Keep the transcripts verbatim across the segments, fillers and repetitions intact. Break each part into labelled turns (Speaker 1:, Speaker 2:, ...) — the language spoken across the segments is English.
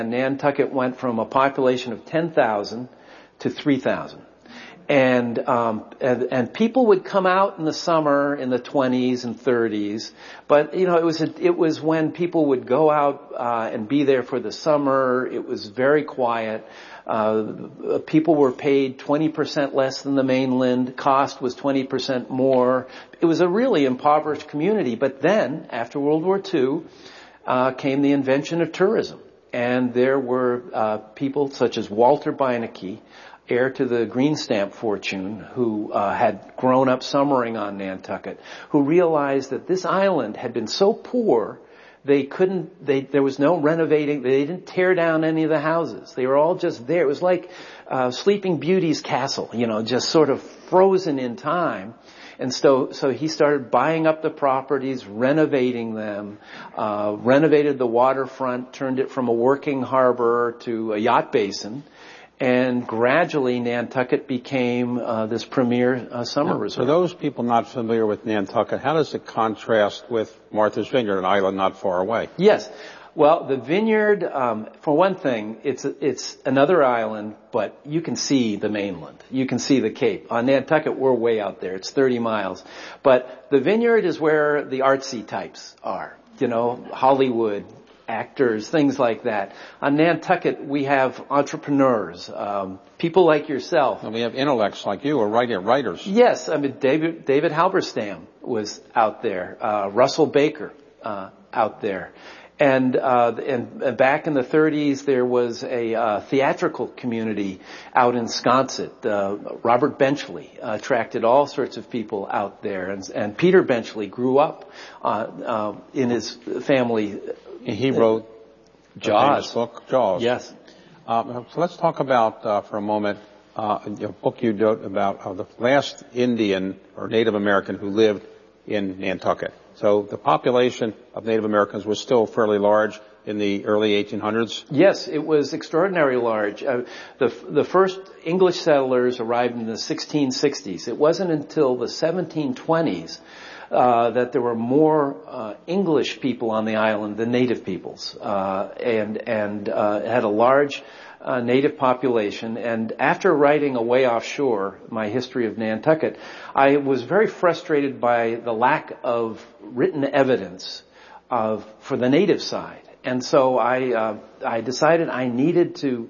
Speaker 1: Nantucket went from a population of ten thousand to three thousand. And, um, and, and people would come out in the summer in the twenties and thirties, but, you know, it was, a, it was when people would go out, uh, and be there for the summer. It was very quiet. Uh, people were paid twenty percent less than the mainland. Cost was twenty percent more. It was a really impoverished community. But then, after World War Two, uh, came the invention of tourism. And there were, uh, people such as Walter Beinecke, heir to the green stamp fortune, who uh, had grown up summering on Nantucket, who realized that this island had been so poor they couldn't, they, there was no renovating, they didn't tear down any of the houses. They were all just there. It was like uh, Sleeping Beauty's castle, you know, just sort of frozen in time. And so, so he started buying up the properties, renovating them, uh, renovated the waterfront, turned it from a working harbor to a yacht basin. And gradually, Nantucket became uh, this premier uh, summer
Speaker 2: now,
Speaker 1: resort.
Speaker 2: For those people not familiar with Nantucket, how does it contrast with Martha's Vineyard, an island not far away?
Speaker 1: Yes. Well, the Vineyard, um, for one thing, it's it's another island, but you can see the mainland. You can see the Cape. On Nantucket, we're way out there. It's thirty miles. But the Vineyard is where the artsy types are. You know, Hollywood, actors, things like that. On Nantucket, we have entrepreneurs, um, people like yourself.
Speaker 2: And we have intellects like you, or writer, writers.
Speaker 1: Yes, I mean, David, David Halberstam was out there. Uh, Russell Baker, uh, out there. And, uh, and, and back in the thirties, there was a, uh, theatrical community out in Sconset. Uh, Robert Benchley, uh, attracted all sorts of people out there. And, and Peter Benchley grew up, uh, uh, in his family.
Speaker 2: He wrote
Speaker 1: Jaws.
Speaker 2: book, Jaws.
Speaker 1: Yes.
Speaker 2: Uh, so let's talk about, uh, for a moment, uh, a book you wrote about uh, the last Indian or Native American who lived in Nantucket. So the population of Native Americans was still fairly large in the early eighteen hundreds?
Speaker 1: Yes, it was extraordinarily large. Uh, the, the first English settlers arrived in the sixteen sixties. It wasn't until the seventeen twenties Uh, that there were more uh, English people on the island than native peoples, uh, and and uh, it had a large uh, native population. And after writing Away Offshore, my history of Nantucket, I was very frustrated by the lack of written evidence of for the native side, and so I uh, I decided I needed to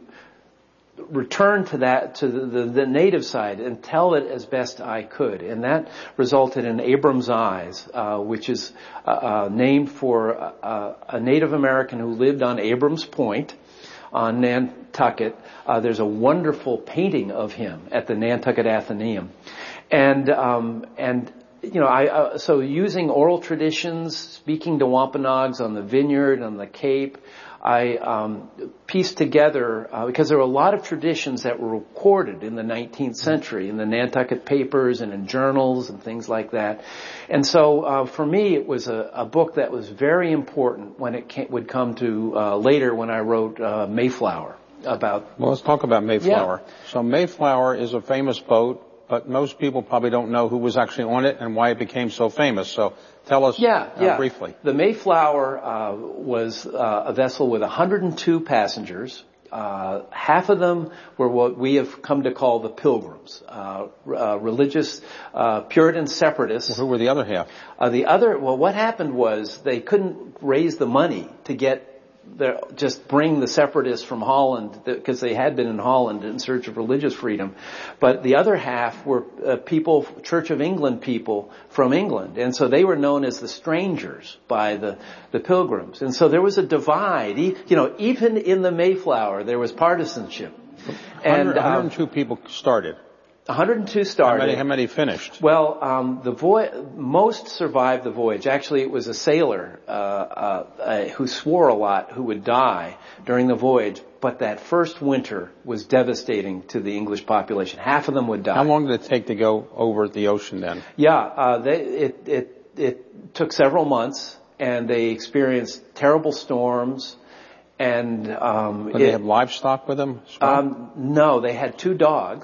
Speaker 1: return to that, to the, the, the native side, and tell it as best I could. And that resulted in Abram's Eyes, uh, which is uh, uh, named for uh, a Native American who lived on Abrams Point on Nantucket. Uh, there's a wonderful painting of him at the Nantucket Athenaeum. And, um, and, you know, I, uh, so using oral traditions, speaking to Wampanoags on the Vineyard, on the Cape, I um, pieced together, uh, because there were a lot of traditions that were recorded in the nineteenth century, in the Nantucket papers and in journals and things like that. And so uh, for me, it was a, a book that was very important when it came, would come to uh, later when I wrote uh, Mayflower about...
Speaker 2: Well, let's talk about Mayflower.
Speaker 1: Yeah.
Speaker 2: So Mayflower is a famous boat, but most people probably don't know who was actually on it and why it became so famous. So tell us
Speaker 1: yeah,
Speaker 2: uh,
Speaker 1: yeah.
Speaker 2: briefly.
Speaker 1: The Mayflower uh, was uh, a vessel with one hundred two passengers. Uh, half of them were what we have come to call the Pilgrims, uh, uh, religious uh, Puritan separatists.
Speaker 2: Well, who were the other half?
Speaker 1: Uh, the other, well, what happened was they couldn't raise the money to get their, just bring the separatists from Holland, because they had been in Holland in search of religious freedom. But the other half were uh, people, Church of England people from England. And so they were known as the strangers by the, the Pilgrims. And so there was a divide. E- you know, even in the Mayflower, there was partisanship.
Speaker 2: And
Speaker 1: um,
Speaker 2: one hundred two people started.
Speaker 1: one hundred two started.
Speaker 2: How many, how many finished?
Speaker 1: Well, um, the voy- most survived the voyage. Actually, it was a sailor uh, uh, uh, who swore a lot who would die during the voyage. But that first winter was devastating to the English population. Half of them would die.
Speaker 2: How long did it take to go over the ocean then?
Speaker 1: Yeah, uh, they, it it it took several months, and they experienced terrible storms. And um,
Speaker 2: Did
Speaker 1: it,
Speaker 2: they have livestock with them?
Speaker 1: Um, no, they had two dogs.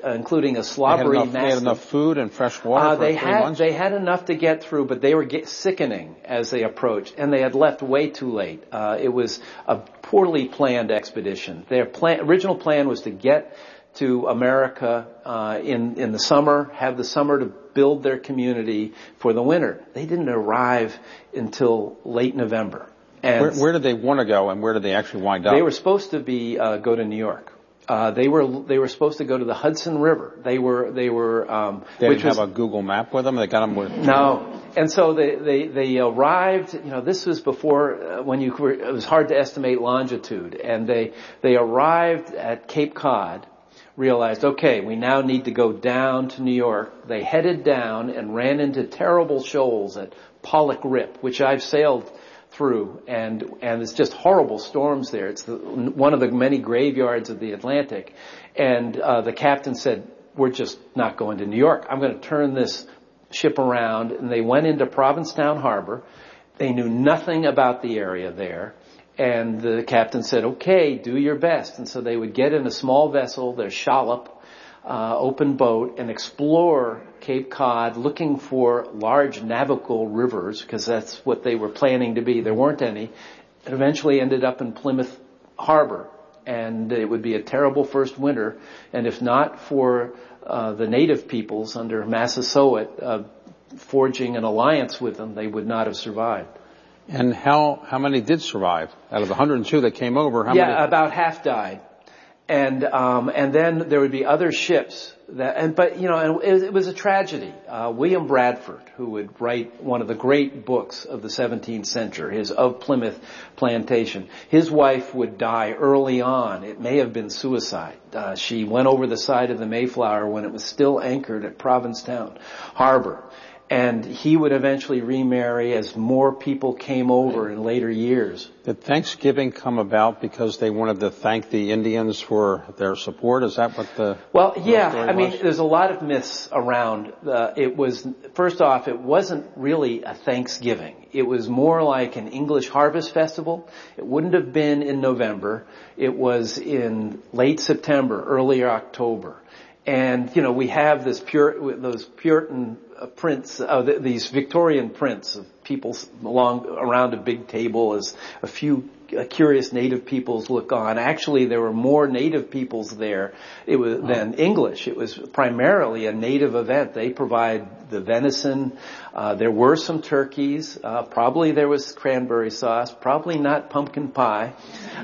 Speaker 1: uh, including a slobbery
Speaker 2: they had enough, they had enough food and fresh water
Speaker 1: uh,
Speaker 2: for
Speaker 1: they
Speaker 2: three
Speaker 1: had,
Speaker 2: months?
Speaker 1: They had enough to get through, but they were get sickening as they approached, and they had left way too late. Uh, it was a poorly planned expedition. Their plan, original plan was to get to America uh, in in the summer, have the summer to build their community for the winter. They didn't arrive until late November. And
Speaker 2: where, where did they want to go, and where did they actually wind up?
Speaker 1: They were supposed to be uh, go to New York. Uh, they were they were supposed to go to the Hudson River. They were they were. Um,
Speaker 2: they didn't
Speaker 1: which was,
Speaker 2: have a Google map with them. They got them with
Speaker 1: no, and so they they they arrived. You know, this was before uh, when you were. It was hard to estimate longitude, and they they arrived at Cape Cod. Realized, okay, we now need to go down to New York. They headed down and ran into terrible shoals at Pollock Rip, which I've sailed through, and and it's just horrible storms there. It's the, one of the many graveyards of the Atlantic. And uh, the captain said, we're just not going to New York. I'm going to turn this ship around. And they went into Provincetown Harbor. They knew nothing about the area there. And the captain said, okay, do your best. And so they would get in a small vessel, their shallop, uh, open boat, and explore Cape Cod looking for large navigable rivers, because that's what they were planning to be. There weren't any. It eventually ended up in Plymouth Harbor. And it would be a terrible first winter. And if not for uh, the native peoples under Massasoit uh, forging an alliance with them, they would not have survived.
Speaker 2: And how how many did survive out of the one hundred two that came over? How
Speaker 1: yeah,
Speaker 2: many?
Speaker 1: about half died, and um, and then there would be other ships that. And but you know, and it, it was a tragedy. Uh, William Bradford, who would write one of the great books of the seventeenth century, his Of Plymouth Plantation. His wife would die early on. It may have been suicide. Uh, she went over the side of the Mayflower when it was still anchored at Provincetown Harbor. And he would eventually remarry as more people came over in later years.
Speaker 2: Did Thanksgiving come about because they wanted to thank the Indians for their support? Is that what the
Speaker 1: Well, yeah.
Speaker 2: story
Speaker 1: I mean,
Speaker 2: was?
Speaker 1: there's a lot of myths around. Uh, it was, first off, it wasn't really a Thanksgiving. It was more like an English harvest festival. It wouldn't have been in November. It was in late September, early October. And, you know, we have this pure, those Puritan uh, prints, uh, th- these Victorian prints of people along, around a big table as a few uh, curious native peoples look on. Actually, there were more native peoples there it was, oh. than English. It was primarily a native event. They provide the venison. Uh, there were some turkeys. Uh, probably there was cranberry sauce. Probably not pumpkin pie.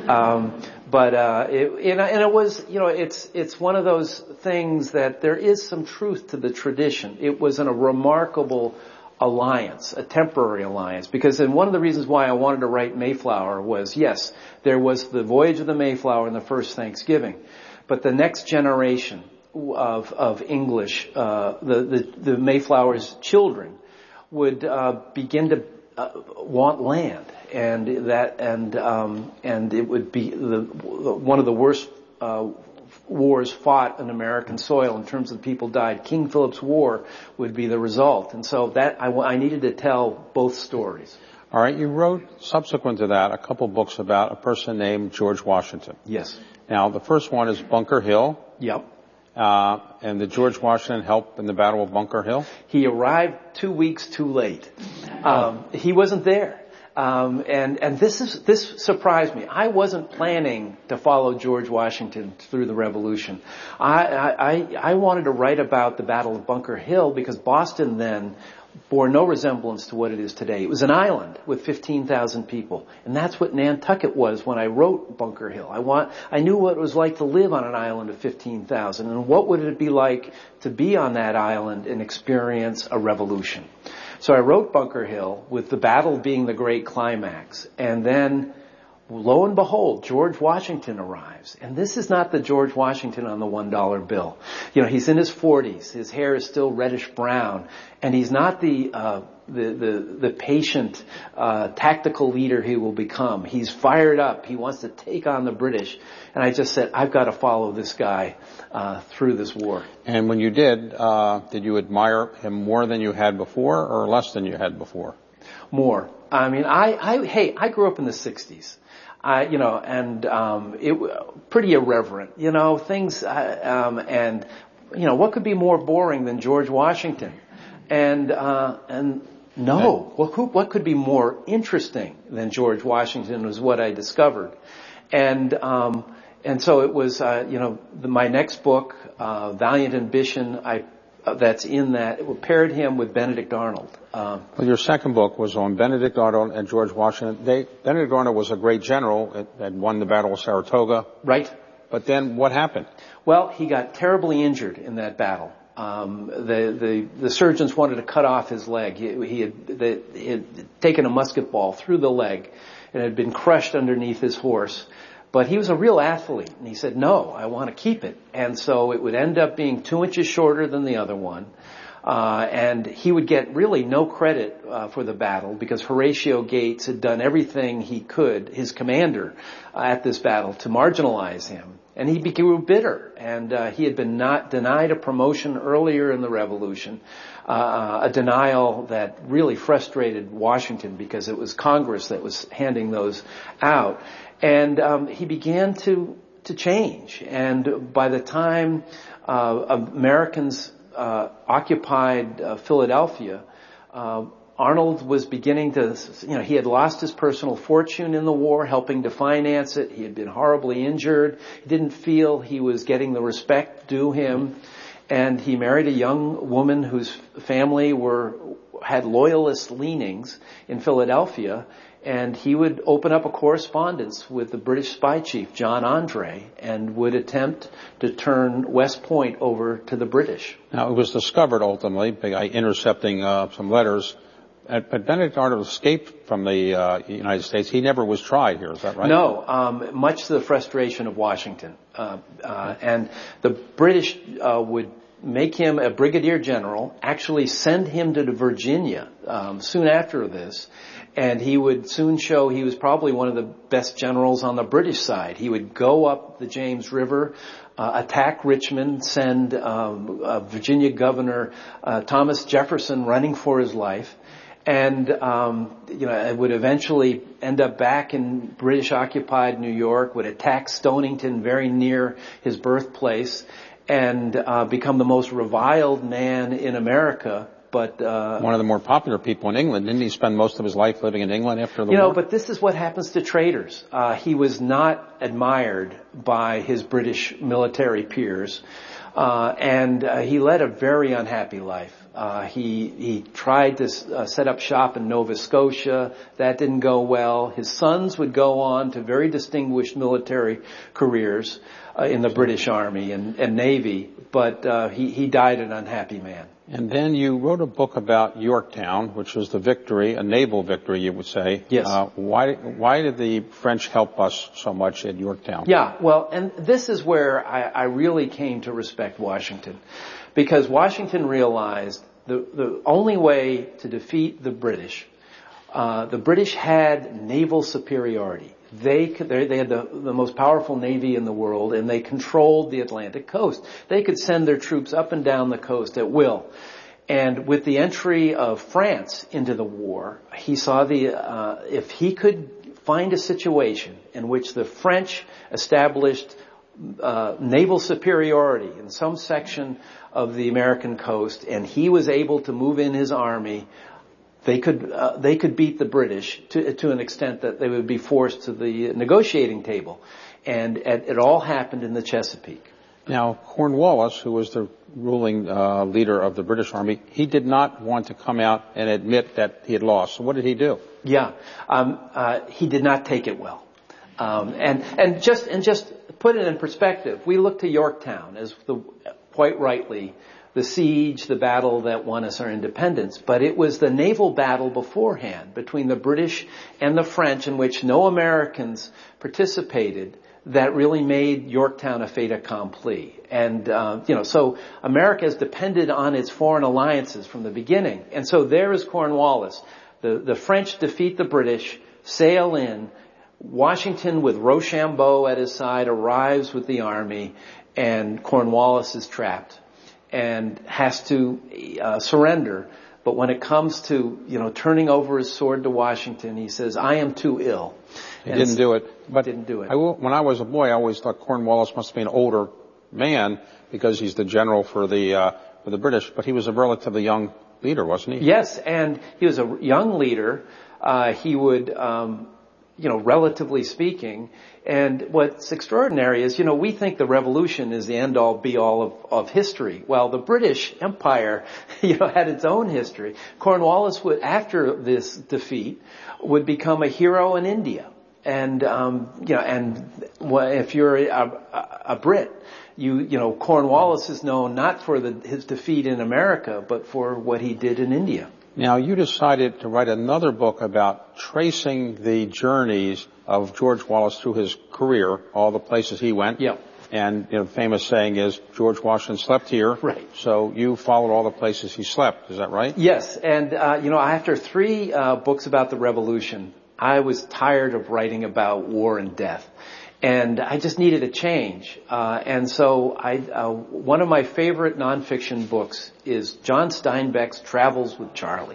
Speaker 1: Um, But, uh, it, and, and it was, you know, it's, it's one of those things that there is some truth to the tradition. It was in a remarkable alliance, a temporary alliance, because and one of the reasons why I wanted to write Mayflower was, yes, there was the voyage of the Mayflower and the first Thanksgiving, but the next generation of, of English, uh, the, the, the Mayflower's children would, uh, begin to uh, want land. And that, and um, and it would be the one of the worst uh, wars fought on American soil in terms of people died. King Philip's War would be the result, and so that I, I needed to tell both stories.
Speaker 2: All right, you wrote subsequent to that a couple books about a person named George Washington.
Speaker 1: Yes.
Speaker 2: Now, the first one is Bunker Hill.
Speaker 1: Yep.
Speaker 2: Uh, and did George Washington help in the Battle of Bunker Hill?
Speaker 1: He arrived two weeks too late. Um, he wasn't there. Um, and, and this is, this surprised me. I wasn't planning to follow George Washington through the Revolution. I, I, I wanted to write about the Battle of Bunker Hill because Boston then bore no resemblance to what it is today. It was an island with fifteen thousand people. And that's what Nantucket was when I wrote Bunker Hill. I want, I knew what it was like to live on an island of fifteen thousand and what would it be like to be on that island and experience a revolution. So I wrote Bunker Hill with the battle being the great climax. And then, lo and behold, George Washington arrives. And this is not the George Washington on the one dollar bill. You know, he's in his forties. His hair is still reddish brown. And he's not the, uh, the, the, the patient, uh, tactical leader he will become. He's fired up. He wants to take on the British. And I just said, I've got to follow this guy, uh, through this war.
Speaker 2: And when you did, uh, did you admire him more than you had before or less than you had before?
Speaker 1: More. I mean, I, I, hey, I grew up in the sixties. I, you know, and, um, it, pretty irreverent, you know, things, uh, um, and you know, what could be more boring than George Washington? And, uh, and no, what, who, what could be more interesting than George Washington was what I discovered. And, um, and so it was, uh, you know, the, my next book, uh, Valiant Ambition, I, uh, that's in that, it paired him with Benedict Arnold. Um,
Speaker 2: well, your second book was on Benedict Arnold and George Washington. They, Benedict Arnold was a great general that won the Battle of Saratoga.
Speaker 1: Right.
Speaker 2: But then what happened?
Speaker 1: Well, he got terribly injured in that battle. Um, the, the, the surgeons wanted to cut off his leg. He, he, had, the, he had taken a musket ball through the leg and had been crushed underneath his horse. But he was a real athlete, and he said, no, I want to keep it. And so it would end up being two inches shorter than the other one. Uh, and he would get really no credit uh, for the battle because Horatio Gates had done everything he could, his commander, uh, at this battle to marginalize him. And he became bitter, and uh, he had been not denied a promotion earlier in the Revolution, uh, a denial that really frustrated Washington because it was Congress that was handing those out. And um, he began to to change. And by the time uh, Americans uh, occupied uh, Philadelphia, uh, Arnold was beginning to, you know, he had lost his personal fortune in the war, helping to finance it. He had been horribly injured. He didn't feel he was getting the respect due him. And he married a young woman whose family were, had loyalist leanings in Philadelphia. And he would open up a correspondence with the British spy chief, John Andre, and would attempt to turn West Point over to the British.
Speaker 2: Now, it was discovered ultimately by intercepting uh, some letters. But Benedict Arnold escaped from the uh, United States. He never was tried here, is that right?
Speaker 1: No, um, much to the frustration of Washington. Uh, uh, and the British uh, would make him a brigadier general, actually send him to Virginia um, soon after this, and he would soon show he was probably one of the best generals on the British side. He would go up the James River, uh, attack Richmond, send um, uh, Virginia Governor uh, Thomas Jefferson running for his life. And, um, you know, it would eventually end up back in British-occupied New York, would attack Stonington very near his birthplace, and uh, become the most reviled man in America. But uh,
Speaker 2: one of the more popular people in England. Didn't he spend most of his life living in England after the
Speaker 1: you
Speaker 2: war?
Speaker 1: You know, but this is what happens to traitors. Uh, he was not admired by his British military peers. Uh, and uh, he led a very unhappy life. Uh, he he tried to uh, set up shop in Nova Scotia. That didn't go well. His sons would go on to very distinguished military careers uh, in the British Army and, and Navy, but uh, he, he died an unhappy man.
Speaker 2: And then you wrote a book about Yorktown, which was the victory, a naval victory, you would say.
Speaker 1: Yes.
Speaker 2: Uh, why, why did the French help us so much at Yorktown?
Speaker 1: Yeah, well, and this is where I, I really came to respect Washington. Because Washington realized the, the only way to defeat the British, uh, the British had naval superiority. They could, they had the, the most powerful navy in the world, and they controlled the Atlantic coast. They could send their troops up and down the coast at will. And with the entry of France into the war, he saw the, uh, if he could find a situation in which the French established uh, naval superiority in some section of the American coast, and he was able to move in his army, They could uh, they could beat the British to to an extent that they would be forced to the negotiating table, and it, it all happened in the Chesapeake.
Speaker 2: Now, Cornwallis, who was the ruling uh, leader of the British Army, he did not want to come out and admit that he had lost. So what did he do?
Speaker 1: Yeah, um, uh, he did not take it well, um, and and just and just put it in perspective. We look to Yorktown as the quite rightly. The siege, the battle that won us our independence. But it was the naval battle beforehand between the British and the French in which no Americans participated that really made Yorktown a fait accompli. And, uh, you know, so America has depended on its foreign alliances from the beginning. And so there is Cornwallis. The, the French defeat the British, sail in. Washington with Rochambeau at his side arrives with the army, and Cornwallis is trapped and has to uh, surrender. But when it comes to, you know, turning over his sword to Washington, he says, I am too ill.
Speaker 2: He and didn't do it.
Speaker 1: But didn't do it.
Speaker 2: I will, when I was a boy, I always thought Cornwallis must have been older man because he's the general for the, uh, for the British, but he was a relatively young leader, wasn't he?
Speaker 1: Yes, and he was a young leader. Uh, he would, um, you know, relatively speaking. And what's extraordinary is, you know, we think the revolution is the end-all, be-all of, of history. Well, the British Empire, you know, had its own history. Cornwallis would, after this defeat, would become a hero in India. And, um, you know, and if you're a, a, a Brit, you, you know, Cornwallis is known not for the, his defeat in America, but for what he did in India.
Speaker 2: Now, you decided to write another book about tracing the journeys of George Wallace through his career, all the places he went.
Speaker 1: Yeah.
Speaker 2: And, you know, the famous saying is, George Washington slept here.
Speaker 1: Right.
Speaker 2: So you followed all the places he slept. Is that right?
Speaker 1: Yes. And, uh, you know, after three uh, books about the Revolution, I was tired of writing about war and death. And I just needed a change. Uh, and so I, uh, one of my favorite nonfiction books is John Steinbeck's Travels with Charlie.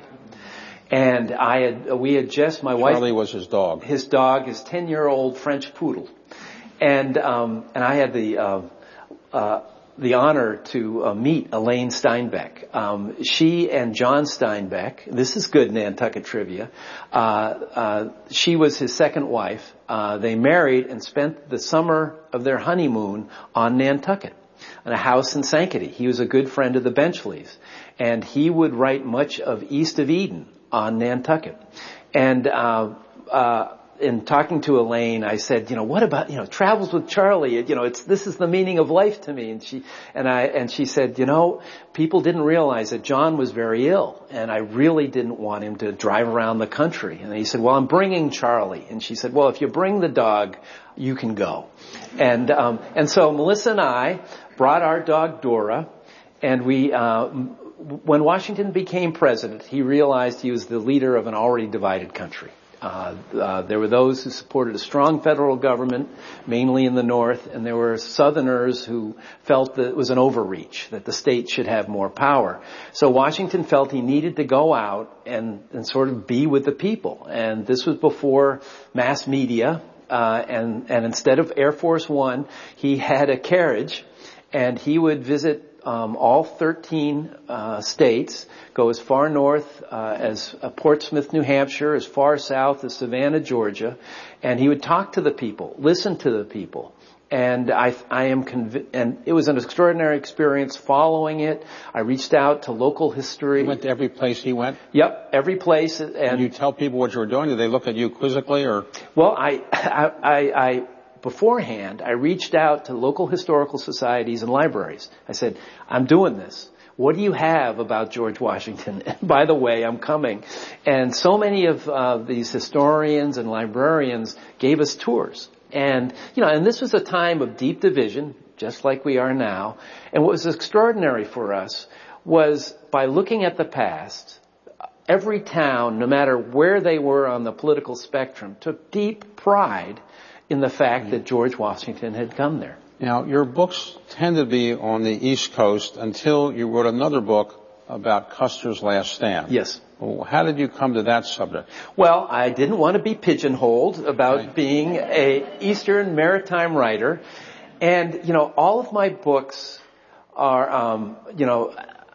Speaker 1: And I had, we had just, my
Speaker 2: Charlie
Speaker 1: wife.
Speaker 2: Charlie was his dog.
Speaker 1: His dog, his ten-year-old French poodle. And, um, and I had the, uh, uh, the honor to uh, meet Elaine Steinbeck. Um, she and John Steinbeck, this is good Nantucket trivia, uh, uh, she was his second wife. Uh, they married and spent the summer of their honeymoon on Nantucket, in a house in Sankaty. He was a good friend of the Benchleys, and he would write much of East of Eden on Nantucket. And, uh, uh, in talking to Elaine, I said, you know, what about, you know, Travels with Charlie? You know, it's, this is the meaning of life to me. And she, and I, and she said, you know, people didn't realize that John was very ill, and I really didn't want him to drive around the country. And he said, well, I'm bringing Charlie. And she said, well, if you bring the dog, you can go. And, um, and so Melissa and I brought our dog Dora, and we, uh, when Washington became president, he realized he was the leader of an already divided country. Uh, uh, there were those who supported a strong federal government, mainly in the North, and there were Southerners who felt that it was an overreach, that the state should have more power. So Washington felt he needed to go out and, and sort of be with the people. And this was before mass media, uh, and, and instead of Air Force One, he had a carriage, and he would visit Um, all thirteen uh, states, go as far north uh, as uh, Portsmouth, New Hampshire, as far south as Savannah, Georgia, and he would talk to the people, listen to the people. And I, I am convinced, and it was an extraordinary experience following it. I reached out to local history.
Speaker 2: You went to every place he went?
Speaker 1: Yep, every place. And,
Speaker 2: and you tell people what you were doing? Did they look at you quizzically, or?
Speaker 1: Well, I, I, I, I beforehand, I reached out to local historical societies and libraries. I said, I'm doing this. What do you have about George Washington? And by the way, I'm coming. And so many of uh, these historians and librarians gave us tours. And, you know, and this was a time of deep division, just like we are now. And what was extraordinary for us was, by looking at the past, every town, no matter where they were on the political spectrum, took deep pride in the fact that George Washington had come there.
Speaker 2: Now, your books tend to be on the East Coast until you wrote another book about Custer's Last Stand.
Speaker 1: Yes.
Speaker 2: Well, how did you come to that subject?
Speaker 1: Well, I didn't want to be pigeonholed about right. being a Eastern maritime writer. And, you know, all of my books are, um, you know,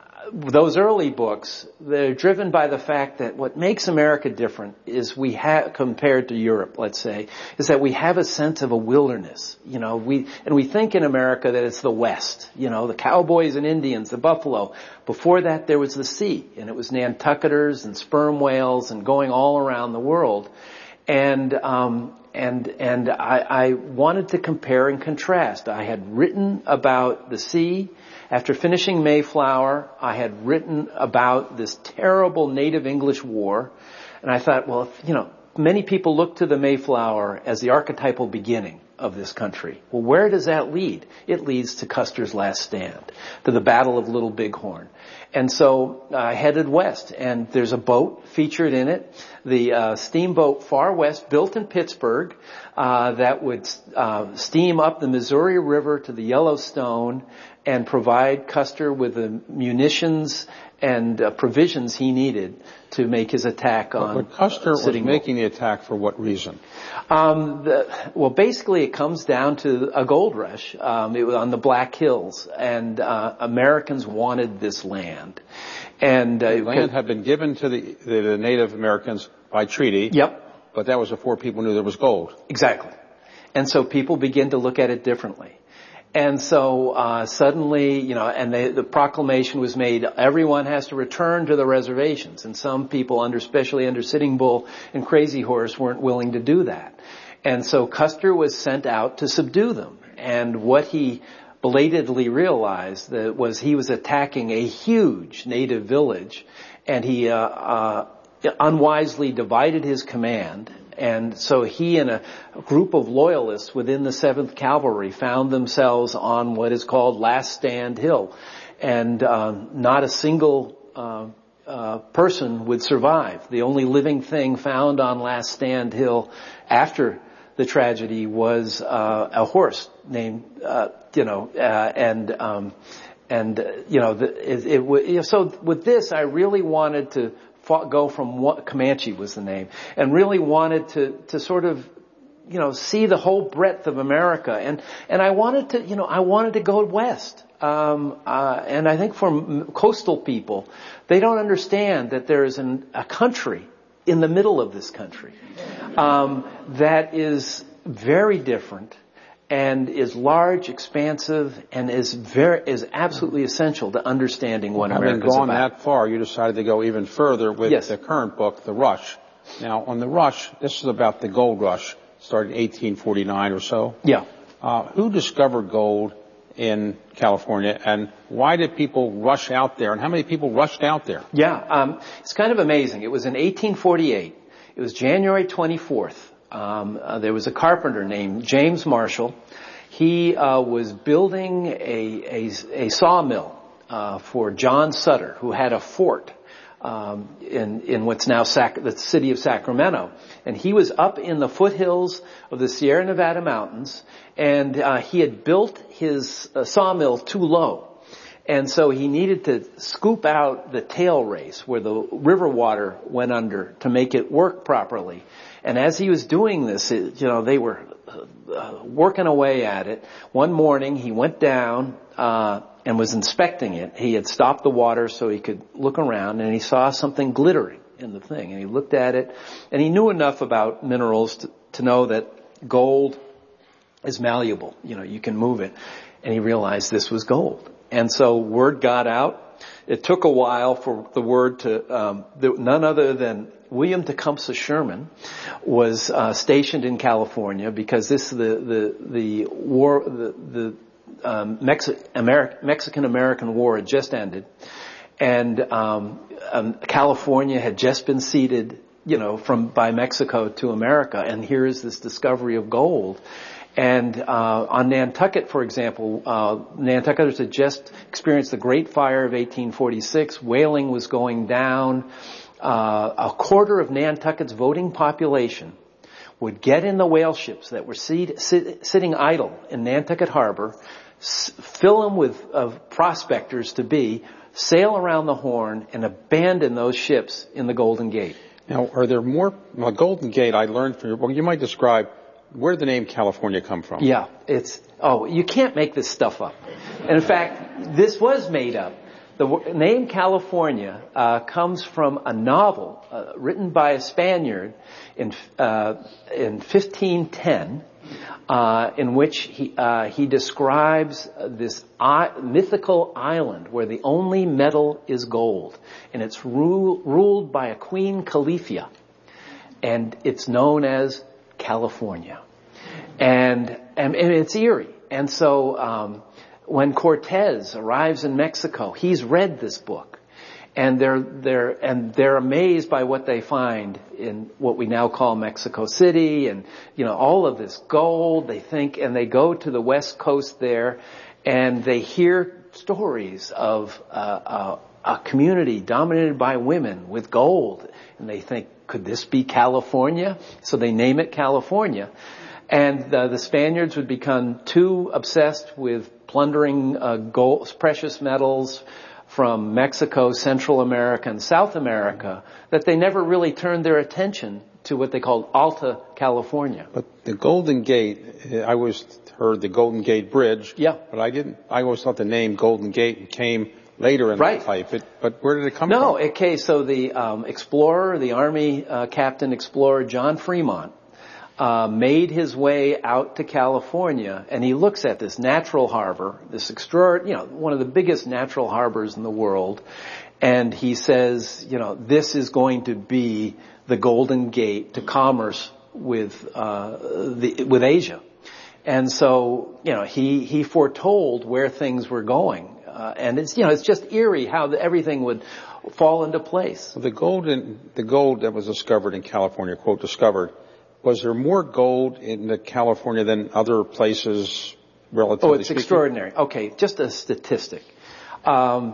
Speaker 1: those early books, they're driven by the fact that what makes America different is we have, compared to Europe, let's say, is that we have a sense of a wilderness. You know, we, and we think in America that it's the West, you know, the cowboys and Indians, the buffalo. Before that, there was the sea, and it was Nantucketers and sperm whales and going all around the world. And, um, and, and I, I wanted to compare and contrast. I had written about the sea. After finishing Mayflower, I had written about this terrible native English war. And I thought, well, if, you know, many people look to the Mayflower as the archetypal beginning of this country. Well, where does that lead? It leads to Custer's Last Stand, to the Battle of Little Bighorn. And so I headed west, and there's a boat featured in it, the uh, steamboat Far West, built in Pittsburgh, uh, that would uh, steam up the Missouri River to the Yellowstone and provide Custer with the munitions and uh, provisions he needed to make his attack on.
Speaker 2: But, but Custer was making the attack for what reason?
Speaker 1: Um, the, well, basically, it comes down to a gold rush. Um, it was on the Black Hills, and uh, Americans wanted this land. And uh,
Speaker 2: the land had been given to the, the, the Native Americans by treaty.
Speaker 1: Yep.
Speaker 2: But that was before people knew there was gold.
Speaker 1: Exactly. And so people begin to look at it differently. And so uh suddenly, you know, and they, the proclamation was made, everyone has to return to the reservations. And some people, under, especially under Sitting Bull and Crazy Horse, weren't willing to do that. And so Custer was sent out to subdue them. And what he belatedly realized that was he was attacking a huge native village, and he uh, uh unwisely divided his command. And so he and a group of loyalists within the seventh Cavalry found themselves on what is called Last Stand Hill. And um, not a single uh, uh, person would survive. The only living thing found on Last Stand Hill after the tragedy was uh, a horse named, uh, you know, uh, and, um, and uh, you know, the, it, it, you know, so with this, I really wanted to go from what Comanche was the name, and really wanted to, to sort of, you know, see the whole breadth of America. And, and I wanted to, you know, I wanted to go west. Um, uh, and I think for coastal people, they don't understand that there is an, a country in the middle of this country, um, that is very different and is large, expansive, and is very is absolutely essential to understanding what America is about.
Speaker 2: Having gone that far, you decided to go even further with
Speaker 1: yes.
Speaker 2: the current book, The Rush. Now, on The Rush, this is about the gold rush, started in eighteen forty-nine or so.
Speaker 1: Yeah.
Speaker 2: Uh, who discovered gold in California, and why did people rush out there, and how many people rushed out there?
Speaker 1: Yeah, um, it's kind of amazing. It was in eighteen forty-eight. It was January twenty-fourth. Um, uh, there was a carpenter named James Marshall. He uh, was building a, a, a sawmill uh, for John Sutter, who had a fort um, in, in what's now Sac- the city of Sacramento. And he was up in the foothills of the Sierra Nevada mountains, and uh, he had built his uh, sawmill too low. And so he needed to scoop out the tail race where the river water went under to make it work properly. And as he was doing this, it, you know, they were uh, working away at it. One morning he went down uh and was inspecting it. He had stopped the water so he could look around, and he saw something glittering in the thing. And he looked at it, and he knew enough about minerals to, to know that gold is malleable. You know, you can move it. And he realized this was gold. And so word got out. It took a while for the word to, um, the, none other than William Tecumseh Sherman was uh, stationed in California, because this the the the war the the um, Mexi- Ameri- Mexican-American War had just ended, and um, um, California had just been ceded, you know, from by Mexico to America, and here is this discovery of gold. And uh on Nantucket, for example, uh Nantucketers had just experienced the Great Fire of eighteen forty-six. Whaling was going down. Uh a quarter of Nantucket's voting population would get in the whale ships that were sit, sit, sitting idle in Nantucket Harbor, s- fill them with of prospectors to be, sail around the Horn, and abandon those ships in the Golden Gate.
Speaker 2: Now, are there more? Well, Golden Gate, I learned from your book. You might describe where did the name California come from?
Speaker 1: Yeah, it's, oh, you can't make this stuff up. And in fact, this was made up. The w- name California uh, comes from a novel uh, written by a Spaniard in uh, in fifteen ten, uh, in which he uh, he describes this I- mythical island where the only metal is gold, and it's rule- ruled by a Queen Califia, and it's known as California. And, and, and it's eerie. And so, um, when Cortez arrives in Mexico, he's read this book, and they're, they're, and they're amazed by what they find in what we now call Mexico City, and, you know, all of this gold, they think, and they go to the West Coast there, and they hear stories of, uh, uh, a community dominated by women with gold, and they think, could this be California? So they name it California. And uh, the Spaniards would become too obsessed with plundering uh, gold, precious metals from Mexico, Central America, and South America that they never really turned their attention to what they called Alta California.
Speaker 2: But the Golden Gate, I always heard the Golden Gate Bridge.
Speaker 1: Yeah.
Speaker 2: But I didn't, I always thought the name Golden Gate came later in
Speaker 1: right.
Speaker 2: life. It, but where did it come
Speaker 1: no,
Speaker 2: from?
Speaker 1: No, it came, so the um, explorer, the Army uh, captain explorer John Fremont, uh, made his way out to California, and he looks at this natural harbor, this extraordinary, you know, one of the biggest natural harbors in the world, and he says, you know, this is going to be the Golden Gate to commerce with uh, the with Asia. And so, you know, he he foretold where things were going, uh, and it's you know it's just eerie how the, everything would fall into place.
Speaker 2: The gold in, the gold that was discovered in California, quote discovered, was there more gold in California than other places relatively?
Speaker 1: Oh, it's
Speaker 2: speaking?
Speaker 1: Extraordinary. Okay, just a statistic. Um,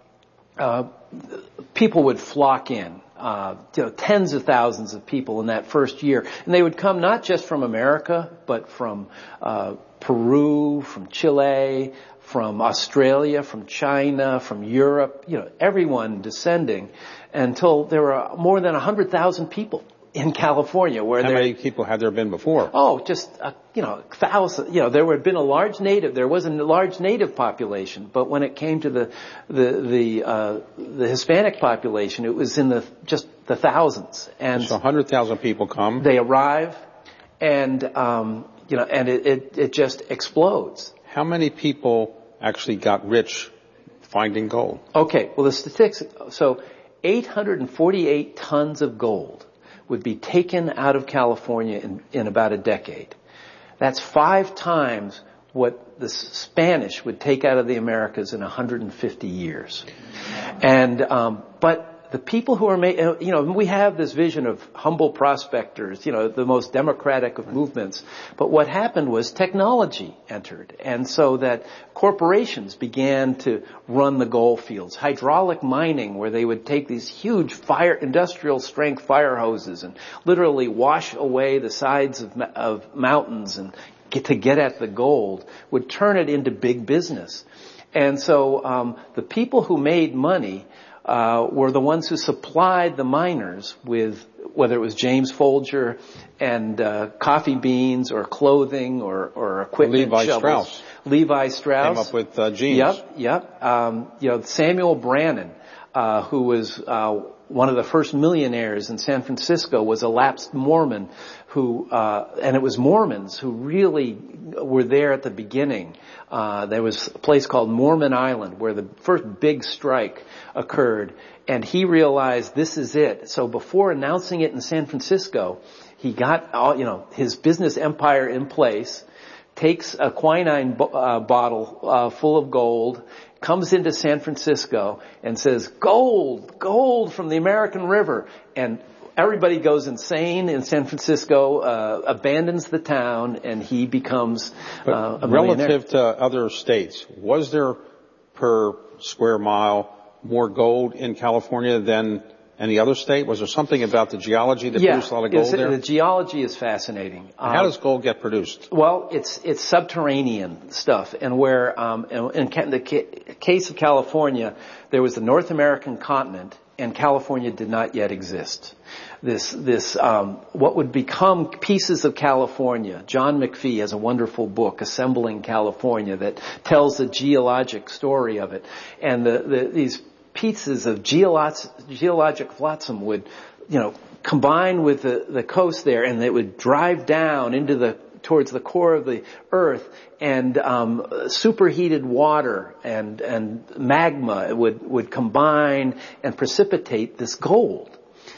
Speaker 1: uh, people would flock in. Uh, you know, tens of thousands of people in that first year. And they would come not just from America, but from uh, Peru, from Chile, from Australia, from China, from Europe, you know, everyone descending until there were more than one hundred thousand people in California. Where
Speaker 2: How
Speaker 1: there,
Speaker 2: many people had there been before?
Speaker 1: Oh, just, uh, you know, thousands. You know, there had been a large native, there was a large native population, but when it came to the, the, the, uh, the Hispanic population, it was in the, just the thousands. And
Speaker 2: so one hundred thousand people come.
Speaker 1: They arrive, and, um, you know, and it, it, it just explodes.
Speaker 2: How many people actually got rich finding gold?
Speaker 1: Okay, well the statistics, so eight hundred forty-eight tons of gold would be taken out of California in, in about a decade. That's five times what the Spanish would take out of the Americas in one hundred fifty years. And, um, but the people who are made, you know, we have this vision of humble prospectors, you know, the most democratic of movements. But what happened was technology entered. And so that corporations began to run the gold fields. Hydraulic mining, where they would take these huge fire, industrial strength fire hoses and literally wash away the sides of, of mountains and get to get at the gold, would turn it into big business. And so, um, the people who made money Uh, were the ones who supplied the miners with, whether it was James Folger and uh, coffee beans or clothing or, or equipment.
Speaker 2: Levi
Speaker 1: shovels.
Speaker 2: Strauss.
Speaker 1: Levi Strauss.
Speaker 2: Came up with uh, jeans.
Speaker 1: Yep, yep. Um, you know, Samuel Brannan, uh, who was uh, one of the first millionaires in San Francisco, was a lapsed Mormon who, uh, and it was Mormons who really were there at the beginning. Uh, there was a place called Mormon Island where the first big strike occurred, and he realized this is it. So before announcing it in San Francisco, he got all, you know, his business empire in place, takes a quinine bo- uh, bottle uh, full of gold, comes into San Francisco and says, gold, gold from the American River. And everybody goes insane in San Francisco, uh, abandons the town, and he becomes uh, a millionaire.
Speaker 2: Relative to other states, was there per square mile more gold in California than any other state? Was there something about the geology that
Speaker 1: yeah,
Speaker 2: produced a lot of gold there?
Speaker 1: The geology is fascinating.
Speaker 2: Um, How does gold get produced?
Speaker 1: Well, it's it's subterranean stuff, and where um, in, in the ca- case of California, there was the North American continent, and California did not yet exist. This, this, um, what would become pieces of California. John McPhee has a wonderful book, Assembling California, that tells the geologic story of it. And the, the, these pieces of geologic, geologic flotsam would, you know, combine with the, the coast there, and it would drive down into the, towards the core of the earth, and um, superheated water and, and magma would, would combine and precipitate this gold.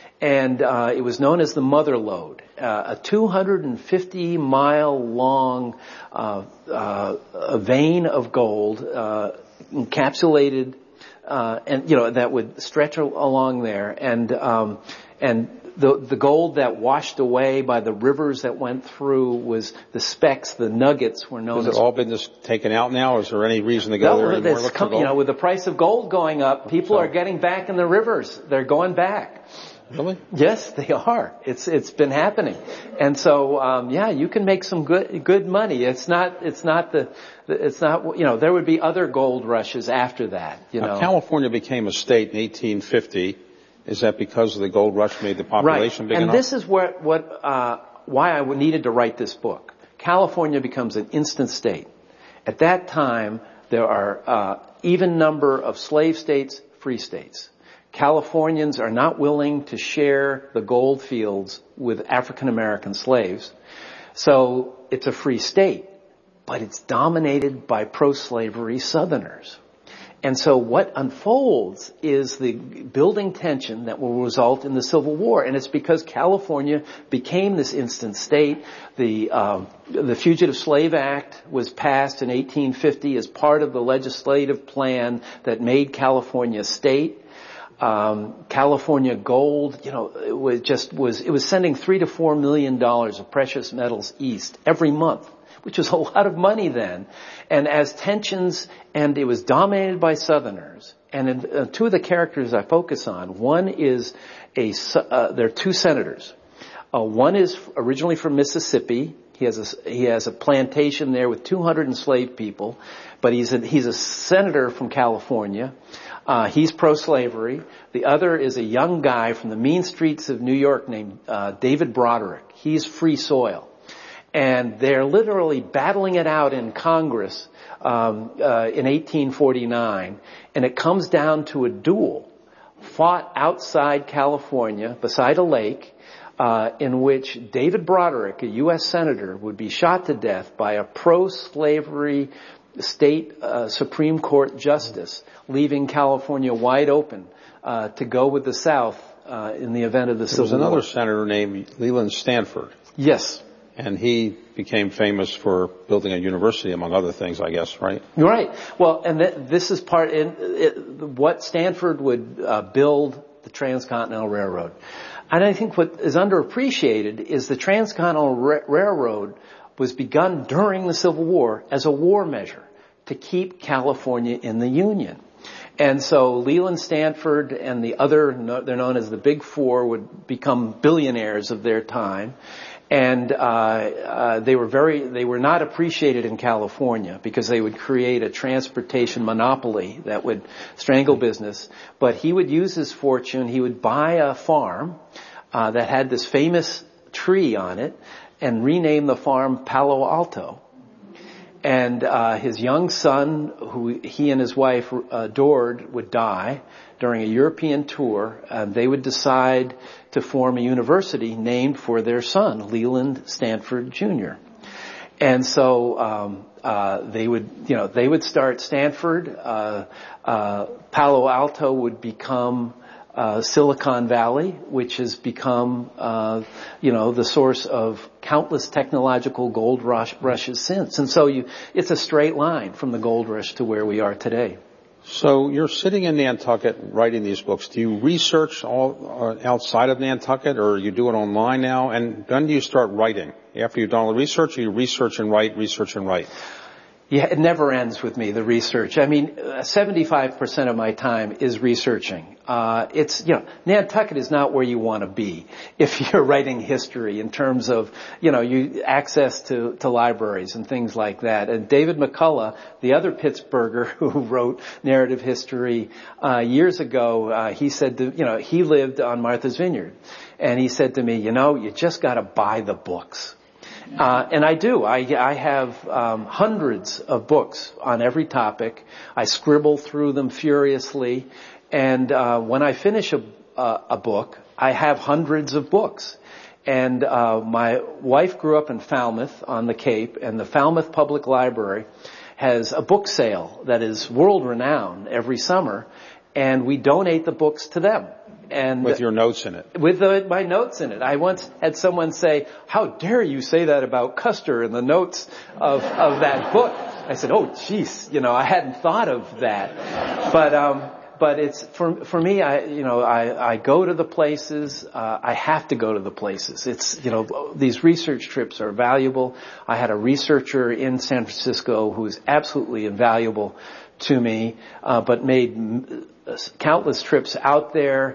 Speaker 1: And uh, it was known as the Mother Lode, uh, a two hundred fifty mile long uh, uh, a vein of gold uh, encapsulated, uh, and you know that would stretch along there, and um, and the the gold that washed away by the rivers that went through was the specks, the nuggets were known.
Speaker 2: Has it
Speaker 1: as,
Speaker 2: all been just taken out now? Is there any reason to go
Speaker 1: no,
Speaker 2: there anymore? Look
Speaker 1: come,
Speaker 2: for gold?
Speaker 1: You know, with the price of gold going up, people
Speaker 2: so,
Speaker 1: are getting back in the rivers. They're going back.
Speaker 2: Really?
Speaker 1: Yes, they are. It's it's been happening, and so um, yeah, you can make some good good money. It's not it's not the it's not you know there would be other gold rushes after that. You know,
Speaker 2: now, California became a state in eighteen fifty. Is that because of the gold rush made the population
Speaker 1: right.
Speaker 2: big
Speaker 1: and
Speaker 2: enough?
Speaker 1: And this is what what uh, why I needed to write this book. California becomes an instant state. At that time, there are uh, even number of slave states, free states. Californians are not willing to share the gold fields with African American slaves. So it's a free state, but it's dominated by pro-slavery Southerners. And so what unfolds is the building tension that will result in the Civil War. And it's because California became this instant state. The, uh, the Fugitive Slave Act was passed in eighteen fifty as part of the legislative plan that made California a state. Um, California gold, you know, it was just was, it was sending three to four million dollars of precious metals east every month, which was a lot of money then. And as tensions, and it was dominated by Southerners. And in, uh, two of the characters I focus on, one is a, uh, there are two senators. Uh, one is originally from Mississippi. He has a, he has a plantation there with two hundred enslaved people, but he's a, he's a senator from California. Uh, he's pro-slavery. The other is a young guy from the mean streets of New York named uh, David Broderick. He's free soil. And they're literally battling it out in Congress um, uh, in eighteen forty-nine. And it comes down to a duel fought outside California beside a lake uh, in which David Broderick, a U S senator, would be shot to death by a pro-slavery state uh, Supreme Court justice, leaving California wide open uh, to go with the South uh, in the event of the Civil War.
Speaker 2: There was another senator named Leland Stanford.
Speaker 1: Yes.
Speaker 2: And he became famous for building a university, among other things, I guess, right?
Speaker 1: Right. Well, and th- this is part in it, what Stanford would uh, build the Transcontinental Railroad. And I think what is underappreciated is the Transcontinental Ra- Railroad was begun during the Civil War as a war measure to keep California in the Union. And so Leland Stanford and the other, they're known as the Big Four, would become billionaires of their time. And uh, uh they were very, they were not appreciated in California because they would create a transportation monopoly that would strangle business. But he would use his fortune. He would buy a farm uh that had this famous tree on it and rename the farm Palo Alto. And uh his young son, who he and his wife adored, would die during a European tour. And they would decide to form a university named for their son, Leland Stanford Junior And so um uh they would, you know, they would start Stanford. Uh uh Palo Alto would become Uh, Silicon Valley, which has become, uh, you know, the source of countless technological gold rush rushes since. And so you, it's a straight line from the gold rush to where we are today.
Speaker 2: So you're sitting in Nantucket writing these books. Do you research all uh, outside of Nantucket, or you do it online now? And when do you start writing? After you've done all the research, or you research and write, research and write?
Speaker 1: Yeah, it never ends with me, the research. I mean, seventy-five percent of my time is researching. Uh, it's, you know, Nantucket is not where you want to be if you're writing history in terms of, you know, you access to, to libraries and things like that. And David McCullough, the other Pittsburgher who wrote narrative history, uh, years ago, uh, he said, to, you know, he lived on Martha's Vineyard. And he said to me, you know, you just got to buy the books. Uh, and I do. I, I have um, hundreds of books on every topic. I scribble through them furiously. And uh, when I finish a, uh, a book, I have hundreds of books. And uh, my wife grew up in Falmouth on the Cape, and the Falmouth Public Library has a book sale that is world-renowned every summer. And we donate the books to them. And
Speaker 2: with your notes in it.
Speaker 1: With the, my notes in it. I once had someone say, how dare you say that about Custer in the notes of, of that book? I said, oh, jeez, you know, I hadn't thought of that. But, um, but it's, for, for me, I, you know, I, I go to the places, uh, I have to go to the places. It's, you know, these research trips are valuable. I had a researcher in San Francisco who was absolutely invaluable to me, uh, but made countless trips out there.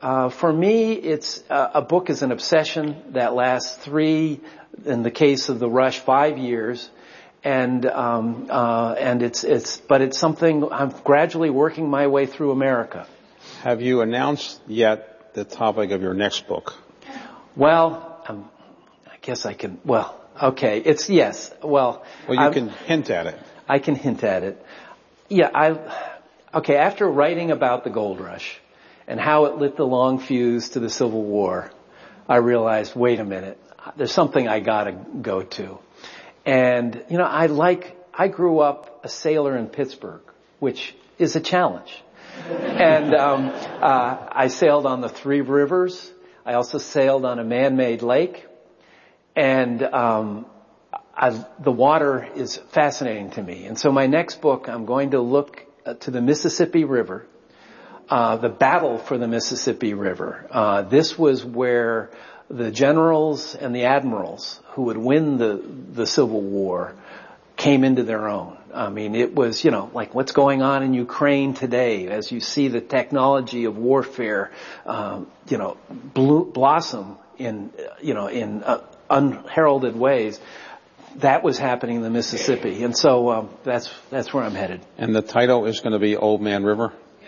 Speaker 1: Uh, for me, it's uh, a book is an obsession that lasts three, in the case of the Rush, five years, and um, uh, and it's it's but it's something I'm gradually working my way through America.
Speaker 2: Have you announced yet the topic of your next book?
Speaker 1: Well, um, I guess I can. Well, okay, it's yes. Well,
Speaker 2: well, you
Speaker 1: I'm,
Speaker 2: can hint at it.
Speaker 1: I can hint at it. Yeah, I. Okay, after writing about the gold rush and how it lit the long fuse to the Civil War, I realized, wait a minute, there's something I gotta go to. And, you know, I like, I grew up a sailor in Pittsburgh, which is a challenge. And, um, uh, I sailed on the Three Rivers. I also sailed on a man-made lake. And, um, I, the water is fascinating to me. And so my next book, I'm going to look to the Mississippi River. Uh, the battle for the Mississippi River. Uh, this was where the generals and the admirals who would win the, the Civil War came into their own. I mean, it was, you know, like what's going on in Ukraine today as you see the technology of warfare, um, you know, blo- blossom in, you know, in uh, unheralded ways. That was happening in the Mississippi. And so, um, that's, that's where I'm headed.
Speaker 2: And the title is going to be Old Man River?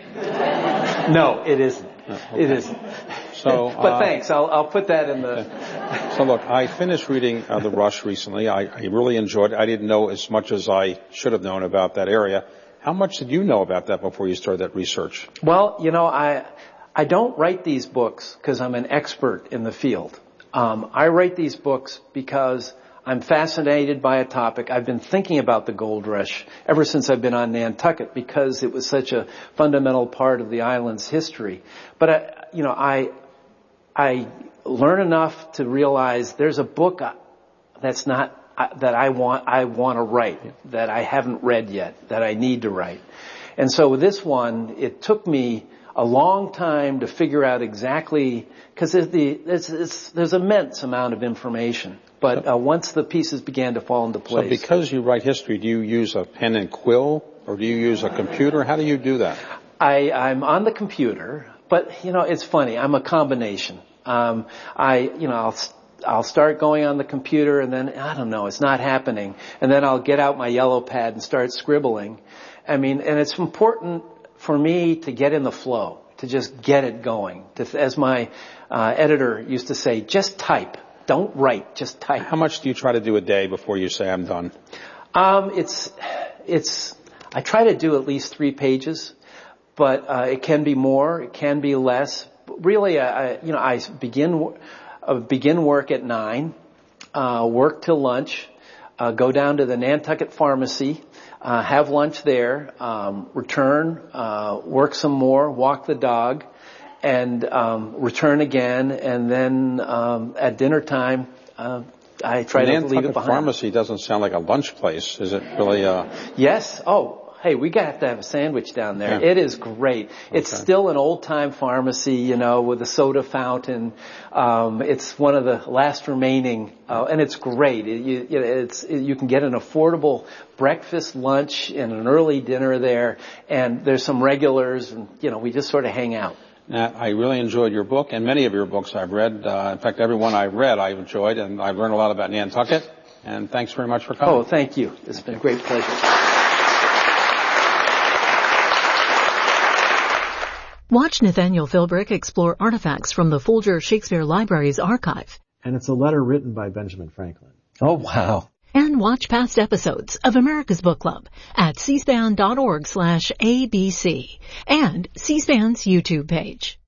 Speaker 1: No, it isn't.
Speaker 2: Okay.
Speaker 1: It isn't.
Speaker 2: So,
Speaker 1: but
Speaker 2: uh,
Speaker 1: thanks. I'll, I'll put that in the.
Speaker 2: So look, I finished reading uh, The Rush recently. I, I really enjoyed it. I didn't know as much as I should have known about that area. How much did you know about that before you started that research?
Speaker 1: Well, you know, I I don't write these books because I'm an expert in the field. Um, I write these books because I'm fascinated by a topic. I've been thinking about the gold rush ever since I've been on Nantucket because it was such a fundamental part of the island's history. But, I, you know, I, I learn enough to realize there's a book that's not, that I want, I want to write, that I haven't read yet, that I need to write. And so with this one, it took me a long time to figure out exactly, because there's, the, there's, there's, there's immense amount of information. But uh, once the pieces began to fall into place.
Speaker 2: So because you write history, do you use a pen and quill or do you use a computer? How do you do that?
Speaker 1: I, I'm on the computer, but you know, it's funny. I'm a combination. Um, I, you know, I'll, I'll start going on the computer and then, I don't know, it's not happening. And then I'll get out my yellow pad and start scribbling. I mean, and it's important for me to get in the flow, to just get it going. To, as my uh, editor used to say, just type. Don't write, just type.
Speaker 2: How much do you try to do a day before you say I'm done?
Speaker 1: Um, it's, it's, I try to do at least three pages, but, uh, it can be more, it can be less. Really, I, you know, I begin, uh, begin work at nine, uh, work till lunch, uh, go down to the Nantucket Pharmacy, uh, have lunch there, um, return, uh, work some more, walk the dog, and um return again, and then um at dinner time, uh, I try to leave it behind.
Speaker 2: Pharmacy doesn't sound like a lunch place. Is it really? Uh...
Speaker 1: Yes. Oh, hey, we got to have a sandwich down there. Yeah. It is great. Okay. It's still an old-time pharmacy, you know, with a soda fountain. Um, it's one of the last remaining, uh, and it's great. It, you, it's it, you can get an affordable breakfast, lunch, and an early dinner there. And there's some regulars, and you know, we just sort of hang out.
Speaker 2: Nat, I really enjoyed your book, and many of your books I've read. Uh, in fact, every one I've read I've enjoyed, and I've learned a lot about Nantucket. And thanks very much for coming.
Speaker 1: Oh, thank you. It's been a great pleasure.
Speaker 3: Watch Nathaniel Philbrick explore artifacts from the Folger Shakespeare Library's archive.
Speaker 4: And it's a letter written by Benjamin Franklin.
Speaker 1: Oh, wow.
Speaker 3: And watch past episodes of America's Book Club at c span dot org slash A B C and C-SPAN's YouTube page.